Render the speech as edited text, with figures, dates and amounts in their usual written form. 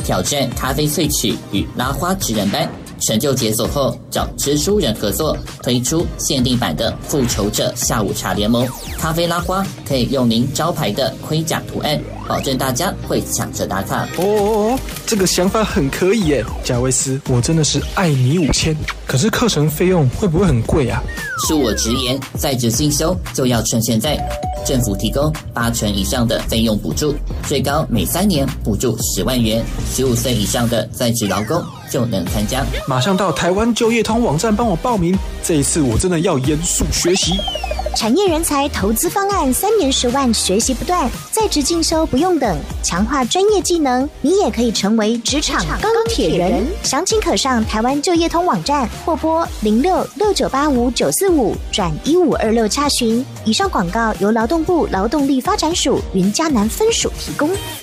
挑战咖啡萃取与拉花职人班。成就解锁后，找蜘蛛人合作推出限定版的复仇者下午茶联盟，咖啡拉花可以用您招牌的盔甲图案，保证大家会抢着打卡。 这个想法很可以耶，贾维斯，我真的是爱你5000。可是课程费用会不会很贵啊？ 恕我直言，在职进修就要趁现在。政府提供80%以上的费用补助，最高每3年补助10万元，15岁以上的在职劳工就能参加。 马上到台湾就业通网站帮我报名，这一次我真的要严肃学习。 产业人才投资方案，3年10万，学习不断，在职进修不用等，强化专业技能，你也可以成为职场钢铁人。详情可上台湾就业通网站或拨0669859455转1526查询。以上广告由劳动部劳动力发展署云嘉南分署提供。